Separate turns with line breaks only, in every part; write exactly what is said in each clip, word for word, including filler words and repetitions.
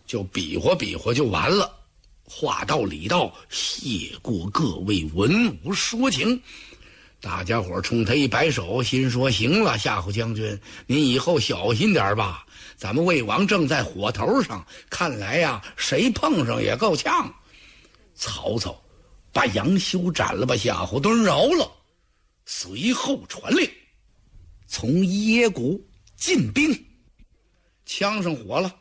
就比划比划就完了。话到理到，谢过各位文武说情。大家伙冲他一摆手，心说行了，夏侯将军，您以后小心点吧，咱们魏王正在火头上，看来呀，谁碰上也够呛。曹操把杨修斩了，把夏侯惇饶了，随后传令从耶谷进兵。枪上火了，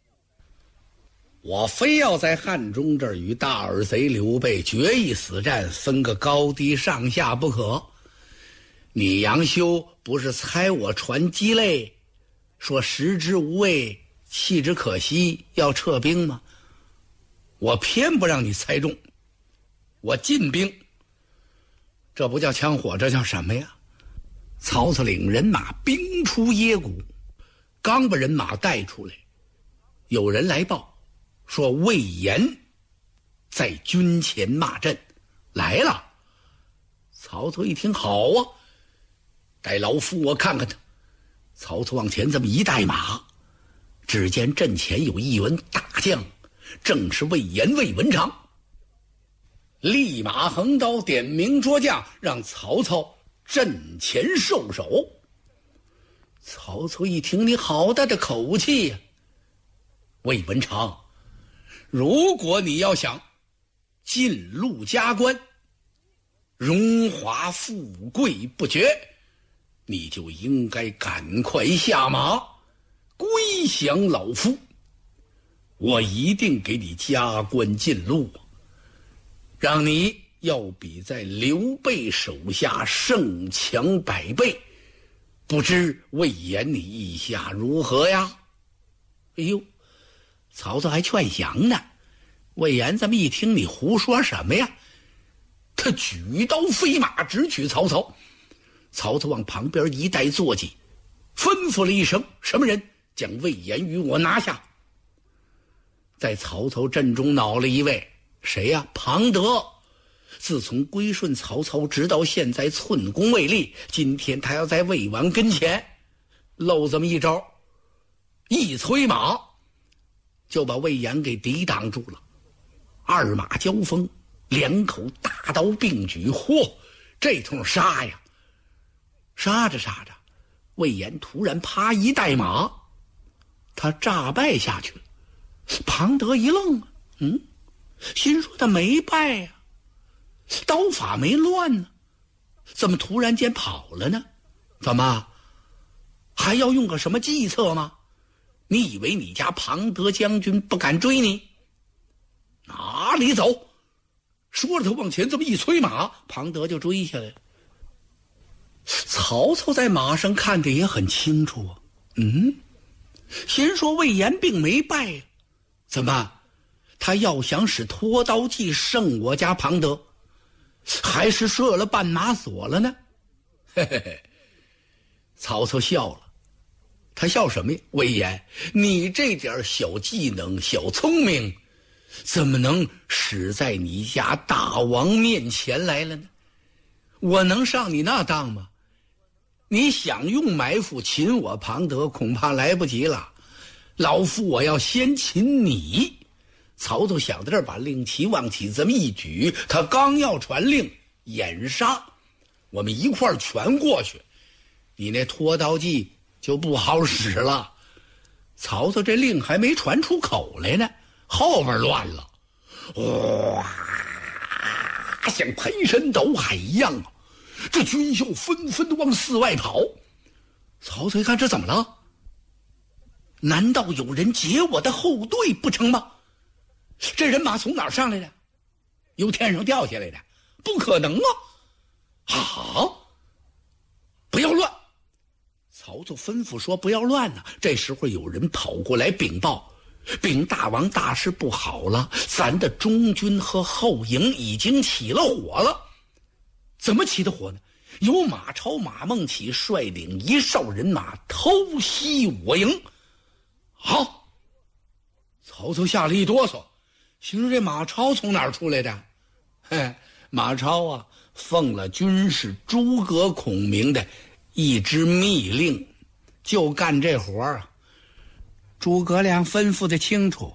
我非要在汉中这儿与大耳贼刘备决一死战，分个高低上下不可。你杨修不是猜我传鸡肋，说食之无味，弃之可惜，要撤兵吗？我偏不让你猜中，我进兵。这不叫枪火，这叫什么呀？曹操领人马兵出耶谷，刚把人马带出来，有人来报说魏延在军前骂阵来了。曹操一听，好啊，带老夫我看看他。曹操往前这么一带马，只见阵前有一员大将，正是魏延魏文长。立马横刀点名捉将，让曹操阵前受首。曹操一听，你好大的口气呀！魏文长，如果你要想进禄加官，荣华富贵不绝，你就应该赶快下马归降老夫，我一定给你加官进禄，让你要比在刘备手下胜强百倍。不知魏延你意下如何呀？哎呦，曹操还劝降呢。魏延这么一听，你胡说什么呀？他举刀飞马直取曹操。曹操往旁边一带坐骑，吩咐了一声，什么人将魏延与我拿下。在曹操阵中恼了一位，谁呀？庞德。自从归顺曹操直到现在寸功未立，今天他要在魏王跟前露这么一招，一催马就把魏延给抵挡住了。二马交锋，两口大刀并举，嚯，这通杀呀！杀着杀着，魏延突然啪一带马，他诈败下去了。庞德一愣啊，嗯，心说他没败呀、啊，刀法没乱呢，怎么突然间跑了呢？怎么还要用个什么计策吗？你以为你家庞德将军不敢追你？哪里走？说着他往前这么一催马，庞德就追下来了。曹操在马上看得也很清楚啊，嗯，心说魏延并没败呀、啊，怎么他要想使拖刀计胜我家庞德，还是设了绊马索了呢？嘿嘿嘿，曹操笑了。他笑什么呀？魏延，你这点小技能小聪明，怎么能使在你家大王面前来了呢？我能上你那当吗？你想用埋伏擒我庞德，恐怕来不及了。老夫我要先擒你。曹操想到这儿，把令旗往起这么一举，他刚要传令掩杀，我们一块儿全过去，你那拖刀计就不好使了。曹操这令还没传出口来呢，后边乱了，哇，像排山倒海一样啊！这军校纷纷的往寺外跑。曹操一看，这怎么了？难道有人劫我的后队不成吗？这人马从哪儿上来的？由天上掉下来的？不可能啊！好，不要乱。曹操吩咐说不要乱呢、啊。这时候有人跑过来禀报，禀大王，大事不好了，咱的中军和后营已经起了火了。怎么起的火呢？有马超马孟起率领一哨人马偷袭我营。好，曹操吓了一哆嗦，心说这马超从哪儿出来的？嘿，马超啊，奉了军师诸葛孔明的一支密令，就干这活啊。诸葛亮吩咐的清楚，